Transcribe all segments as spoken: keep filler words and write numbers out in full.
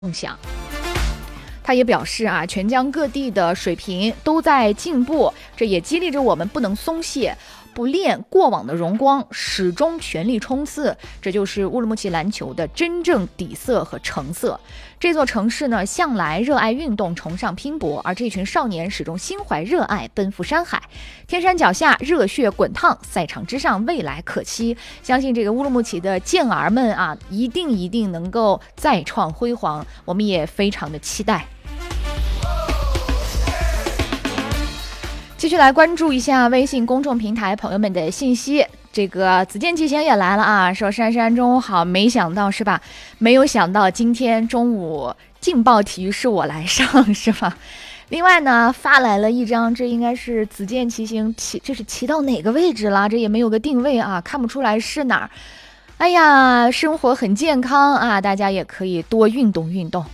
梦想。他也表示啊，全疆各地的水平都在进步，这也激励着我们不能松懈，不恋过往的荣光，始终全力冲刺。这就是乌鲁木齐篮球的真正底色和成色。这座城市呢，向来热爱运动，崇尚拼搏，而这群少年始终心怀热爱，奔赴山海。天山脚下热血滚烫，赛场之上未来可期。相信这个乌鲁木齐的健儿们啊，一定一定能够再创辉煌，我们也非常的期待。继续来关注一下微信公众平台朋友们的信息。这个子健骑行也来了啊，说珊珊中午好，没想到是吧？没有想到今天中午劲爆体育是我来上是吧？另外呢，发来了一张，这应该是子健骑行骑，这是骑到哪个位置了？这也没有个定位啊，看不出来是哪儿。哎呀，生活很健康啊，大家也可以多运动运动。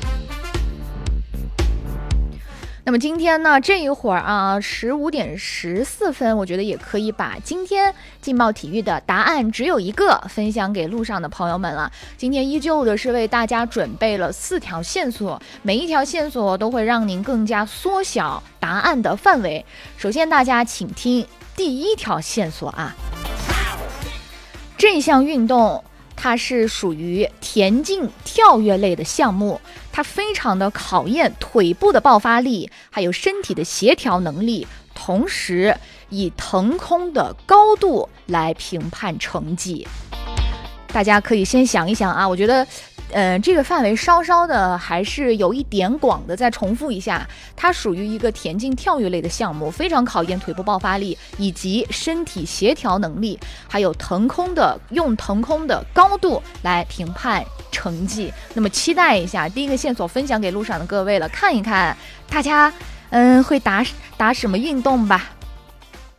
那么今天呢，这一会儿啊，十五点十四分，我觉得也可以把今天劲爆体育的答案只有一个分享给路上的朋友们了。今天依旧的是为大家准备了四条线索，每一条线索都会让您更加缩小答案的范围。首先，大家请听第一条线索啊，这项运动它是属于田径跳跃类的项目，它非常的考验腿部的爆发力，还有身体的协调能力，同时以腾空的高度来评判成绩。大家可以先想一想啊，我觉得呃，这个范围稍稍的还是有一点广的，再重复一下，它属于一个田径跳跃类的项目，非常考验腿部爆发力以及身体协调能力，还有腾空的用腾空的高度来评判成绩。那么期待一下第一个线索分享给路上的各位了，看一看大家嗯会答答什么运动吧。